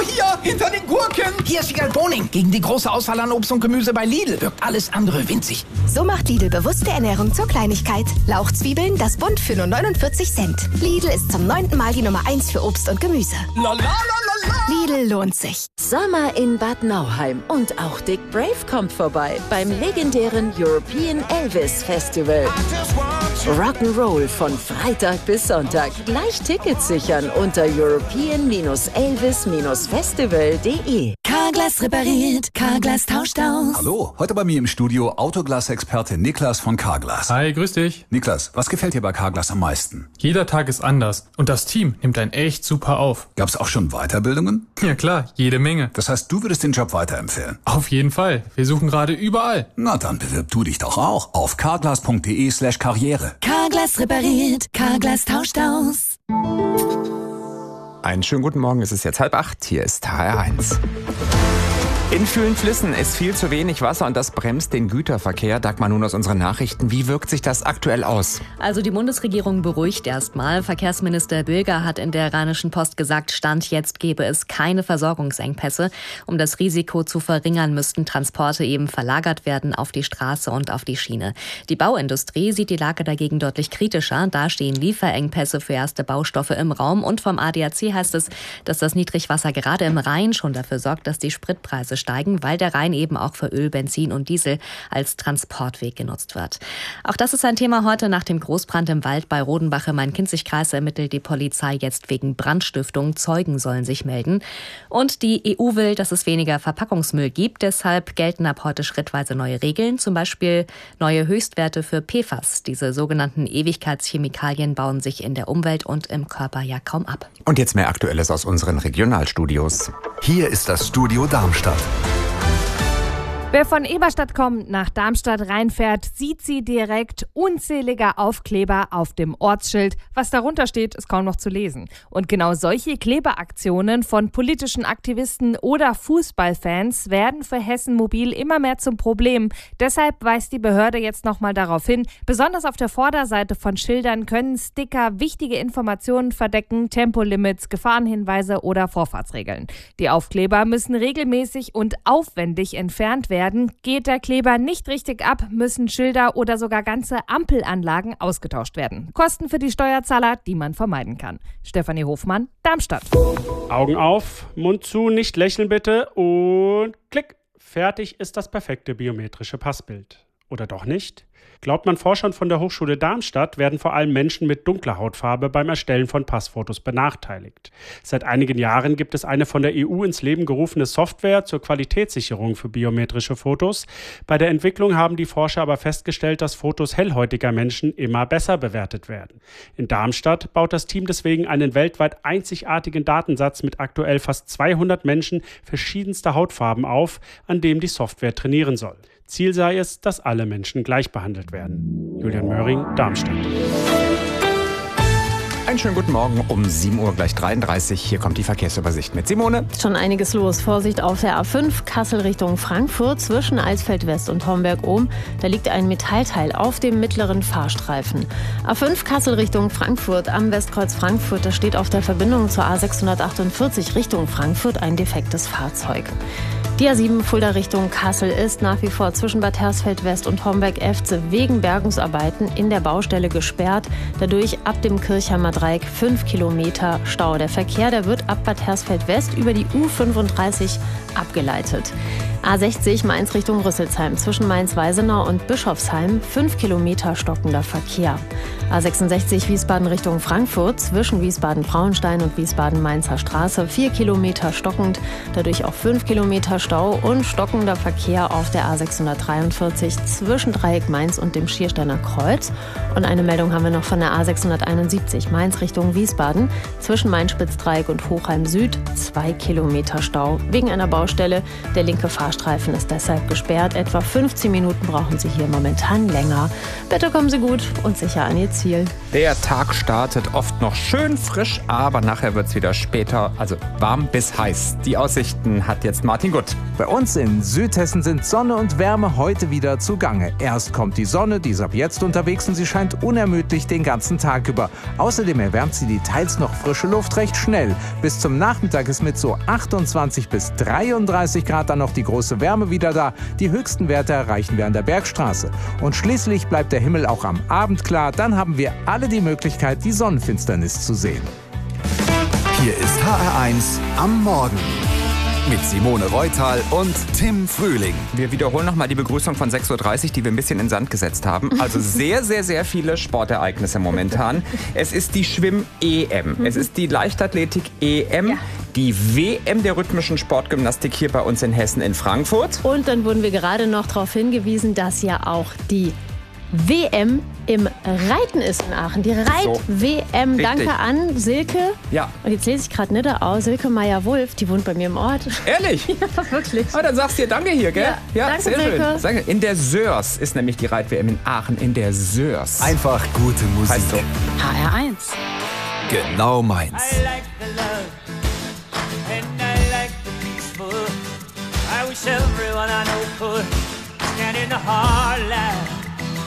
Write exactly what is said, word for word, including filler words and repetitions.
hier, hinter den Gurken. Hier ist Wiegald Boning. Gegen die große Auswahl an Obst und Gemüse bei Lidl wirkt alles andere winzig. So macht Lidl bewusste Ernährung zur Kleinigkeit. Lauchzwiebeln, das Bund für nur neunundvierzig Cent. Lidl ist zum neunten Mal die Nummer eins für Obst und Gemüse. La, la, la, la, la. Lidl lohnt sich. Sommer in Bad Nauheim und auch Dick Brave kommt vorbei beim legendären European Elvis Festival. Rock'n'Roll von Freitag bis Sonntag. Gleich Tickets sichern unter european elvis festival punkt de. Carglass repariert, Carglass tauscht aus. Hallo, heute bei mir im Studio Autoglas-Experte Niklas von Carglass. Hi, grüß dich. Niklas, was gefällt dir bei Carglass am meisten? Jeder Tag ist anders und das Team nimmt einen echt super auf. Gab's auch schon Weiterbildungen? Ja klar, jede Menge. Das heißt, du würdest den Job weiterempfehlen? Auf jeden Fall. Wir suchen gerade überall. Na, dann bewirb du dich doch auch auf carglass.de slash karriere. Carglass repariert, Carglass tauscht aus. Einen schönen guten Morgen, es ist jetzt halb acht, hier ist H R eins. In vielen Flüssen ist viel zu wenig Wasser und das bremst den Güterverkehr. Dagmar, nun aus unseren Nachrichten. Wie wirkt sich das aktuell aus? Also die Bundesregierung beruhigt erstmal. Verkehrsminister Bilger hat in der Rheinischen Post gesagt, Stand jetzt gebe es keine Versorgungsengpässe. Um das Risiko zu verringern, müssten Transporte eben verlagert werden auf die Straße und auf die Schiene. Die Bauindustrie sieht die Lage dagegen deutlich kritischer. Da stehen Lieferengpässe für erste Baustoffe im Raum. Und vom A D A C heißt es, dass das Niedrigwasser gerade im Rhein schon dafür sorgt, dass die Spritpreise steigen, weil der Rhein eben auch für Öl, Benzin und Diesel als Transportweg genutzt wird. Auch das ist ein Thema heute. Nach dem Großbrand im Wald bei Rodenbach im Main-Kinzig-Kreis ermittelt die Polizei jetzt wegen Brandstiftung. Zeugen sollen sich melden. Und die E U will, dass es weniger Verpackungsmüll gibt. Deshalb gelten ab heute schrittweise neue Regeln, zum Beispiel neue Höchstwerte für P F A S. Diese sogenannten Ewigkeitschemikalien bauen sich in der Umwelt und im Körper ja kaum ab. Und jetzt mehr Aktuelles aus unseren Regionalstudios. Hier ist das Studio Darmstadt. Wer von Eberstadt kommt, nach Darmstadt reinfährt, sieht sie direkt unzählige Aufkleber auf dem Ortsschild. Was darunter steht, ist kaum noch zu lesen. Und genau solche Klebeaktionen von politischen Aktivisten oder Fußballfans werden für Hessen Mobil immer mehr zum Problem. Deshalb weist die Behörde jetzt nochmal darauf hin, besonders auf der Vorderseite von Schildern können Sticker wichtige Informationen verdecken, Tempolimits, Gefahrenhinweise oder Vorfahrtsregeln. Die Aufkleber müssen regelmäßig und aufwendig entfernt werden. Geht der Kleber nicht richtig ab, müssen Schilder oder sogar ganze Ampelanlagen ausgetauscht werden. Kosten für die Steuerzahler, die man vermeiden kann. Stefanie Hofmann, Darmstadt. Augen auf, Mund zu, nicht lächeln bitte und klick. Fertig ist das perfekte biometrische Passbild. Oder doch nicht? Glaubt man Forschern von der Hochschule Darmstadt, werden vor allem Menschen mit dunkler Hautfarbe beim Erstellen von Passfotos benachteiligt. Seit einigen Jahren gibt es eine von der E U ins Leben gerufene Software zur Qualitätssicherung für biometrische Fotos. Bei der Entwicklung haben die Forscher aber festgestellt, dass Fotos hellhäutiger Menschen immer besser bewertet werden. In Darmstadt baut das Team deswegen einen weltweit einzigartigen Datensatz mit aktuell fast zweihundert Menschen verschiedenster Hautfarben auf, an dem die Software trainieren soll. Ziel sei es, dass alle Menschen gleich behandelt werden. Julian Möhring, Darmstadt. Einen schönen guten Morgen um sieben Uhr gleich dreiunddreißig. Hier kommt die Verkehrsübersicht mit Simone. Schon einiges los. Vorsicht auf der A fünf, Kassel Richtung Frankfurt, zwischen Eisfeld West und Homberg-Ohm. Da liegt ein Metallteil auf dem mittleren Fahrstreifen. A fünf, Kassel Richtung Frankfurt, am Westkreuz Frankfurt. Da steht auf der Verbindung zur A sechshundertachtundvierzig Richtung Frankfurt ein defektes Fahrzeug. Die A sieben Fulda Richtung Kassel ist nach wie vor zwischen Bad Hersfeld West und Homberg-Efze wegen Bergungsarbeiten in der Baustelle gesperrt. Dadurch ab dem Kirchheimer Dreieck fünf Kilometer Stau. Der Verkehr, der wird ab Bad Hersfeld West über die U fünfunddreißig abgeleitet. A sechzig Mainz Richtung Rüsselsheim, zwischen Mainz-Weisenau und Bischofsheim fünf Kilometer stockender Verkehr. A sechsundsechzig Wiesbaden Richtung Frankfurt, zwischen Wiesbaden-Frauenstein und Wiesbaden-Mainzer Straße vier Kilometer stockend, dadurch auch fünf Kilometer Stau und stockender Verkehr auf der A sechshundertdreiundvierzig zwischen Dreieck Mainz und dem Schiersteiner Kreuz. Und eine Meldung haben wir noch von der A sechshunderteinundsiebzig Mainz Richtung Wiesbaden, zwischen Main-Spitzdreieck und Hochheim Süd zwei Kilometer Stau wegen einer Baustelle. Der linke Fahrstuhl Fahrstreifen ist deshalb gesperrt. Etwa fünfzehn Minuten brauchen Sie hier momentan länger. Bitte kommen Sie gut und sicher an Ihr Ziel. Der Tag startet oft noch schön frisch, aber nachher wird es wieder später, also warm bis heiß. Die Aussichten hat jetzt Martin Gutt. Bei uns in Südhessen sind Sonne und Wärme heute wieder zugange. Erst kommt die Sonne, die ist ab jetzt unterwegs und sie scheint unermüdlich den ganzen Tag über. Außerdem erwärmt sie die teils noch frische Luft recht schnell. Bis zum Nachmittag ist mit so achtundzwanzig bis dreiunddreißig Grad dann noch die große Wärme wieder da. Die höchsten Werte erreichen wir an der Bergstraße. Und schließlich bleibt der Himmel auch am Abend klar. Dann haben wir alle die Möglichkeit, die Sonnenfinsternis zu sehen. Hier ist H R eins am Morgen. Mit Simone Reutal und Tim Frühling. Wir wiederholen nochmal die Begrüßung von sechs Uhr dreißig, die wir ein bisschen in Sand gesetzt haben. Also sehr, sehr, sehr viele Sportereignisse momentan. Es ist die Schwimm-E M, es ist die Leichtathletik-E M, ja. Die W M der rhythmischen Sportgymnastik hier bei uns in Hessen in Frankfurt. Und dann wurden wir gerade noch darauf hingewiesen, dass ja auch die W M im Reiten ist in Aachen. Die Reit-W M. So, Danke an Silke. Ja. Und jetzt lese ich gerade nicht aus. Silke Meyer-Wulff, die wohnt bei mir im Ort. Ehrlich? Ja, wirklich. Aber dann sagst du dir Danke hier, gell? Ja, ja danke, sehr Silke. schön. Danke. In der Sörs ist nämlich die Reit-W M in Aachen. In der Sörs. Einfach gute Musik. Heißt so. H R eins. Genau meins. I like the love and I like the peaceful. I wish everyone I know could stand in the heart.